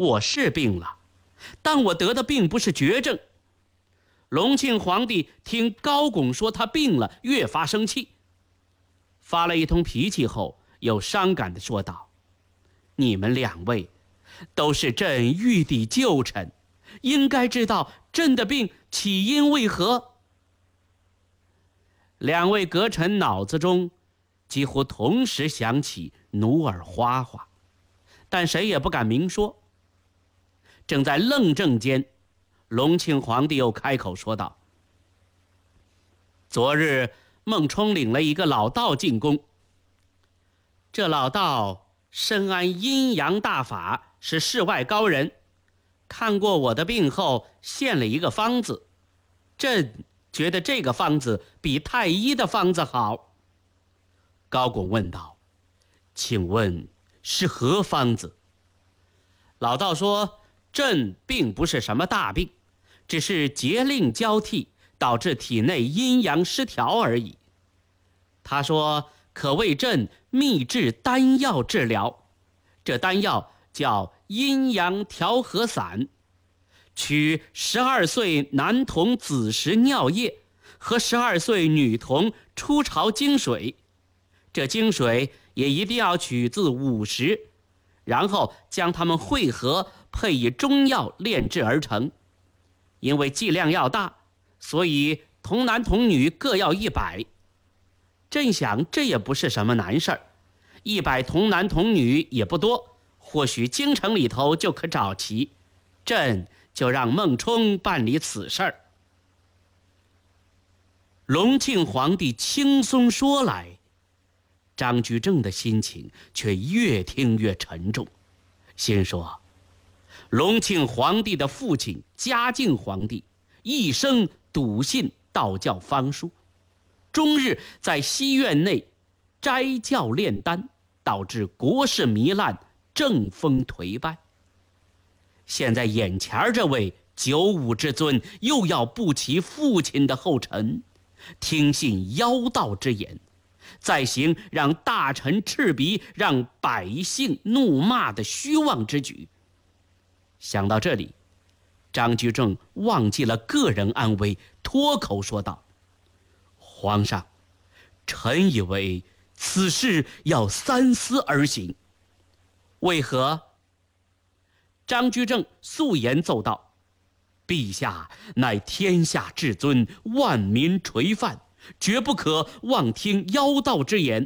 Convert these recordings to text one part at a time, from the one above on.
我是病了，但我得的并不是绝症。隆庆皇帝听高拱说他病了，越发生气，发了一通脾气后，又伤感地说道：你们两位都是朕御邸旧臣，应该知道朕的病起因为何。两位阁臣脑子中几乎同时响起努尔花花，但谁也不敢明说。正在愣怔间，隆庆皇帝又开口说道：昨日孟冲领了一个老道进宫，这老道深谙阴阳大法，是世外高人，看过我的病后献了一个方子，朕觉得这个方子比太医的方子好。高拱问道：请问是何方子？老道说：朕并不是什么大病，只是节令交替，导致体内阴阳失调而已。他说可为朕秘制丹药治疗，这丹药叫阴阳调和散，取12岁男童子时尿液和12岁女童初潮经水，这经水也一定要取自午时，然后将它们汇合，配以中药炼制而成。因为剂量要大，所以童男童女各要100。朕想这也不是什么难事儿，100童男童女也不多，或许京城里头就可找齐。朕就让孟冲办理此事儿。隆庆皇帝轻松说来，张居正的心情却越听越沉重，心说：隆庆皇帝的父亲嘉靖皇帝一生笃信道教方术，终日在西院内斋教炼丹，导致国事糜烂，政风颓败。现在眼前这位95之尊又要步其父亲的后尘，听信妖道之言，再行让大臣赤鼻，让百姓怒骂的虚妄之举。想到这里，张居正忘记了个人安危，脱口说道：皇上，臣以为此事要三思而行。为何？张居正肃言奏道：陛下乃天下至尊，万民垂范，绝不可妄听妖道之言。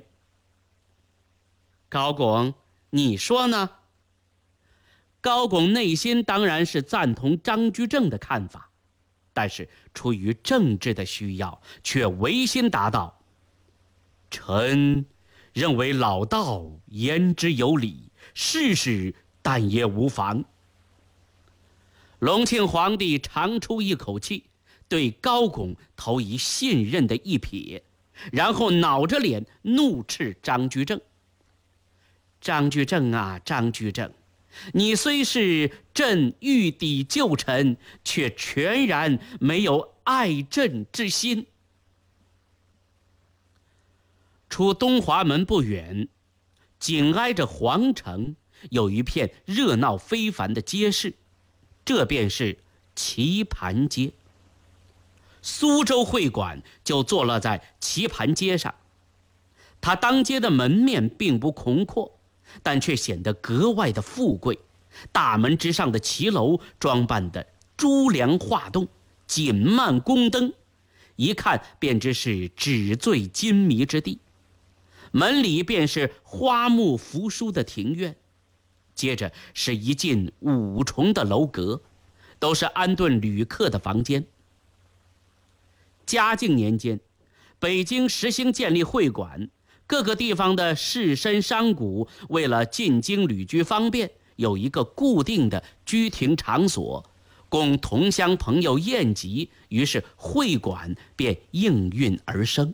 高拱，你说呢？高拱内心当然是赞同张居正的看法，但是出于政治的需要，却违心答道：臣认为老道言之有理，事但也无妨。隆庆皇帝长出一口气，对高拱投以信任的一瞥，然后恼着脸怒斥张居正：张居正啊，张居正，你虽是朕御邸旧臣，却全然没有爱朕之心。出东华门不远，紧挨着皇城，有一片热闹非凡的街市，这便是棋盘街。苏州会馆就坐落在棋盘街上，它当街的门面并不空阔，但却显得格外的富贵。大门之上的骑楼装扮的珠梁画栋，锦幔宫灯，一看便知是纸醉金迷之地。门里便是花木扶疏的庭院，接着是一进5重的楼阁，都是安顿旅客的房间。嘉靖年间，北京实行建立会馆，各个地方的士绅商贾为了进京旅居方便，有一个固定的居停场所，供同乡朋友宴集，于是会馆便应运而生。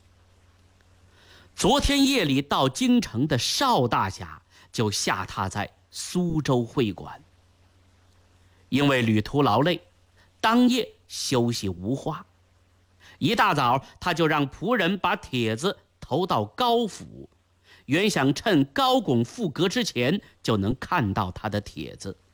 昨天夜里到京城的邵大侠就下榻在苏州会馆，因为旅途劳累，当夜休息无话。一大早他就让仆人把帖子投到高府，原想趁高拱复阁之前就能看到他的帖子。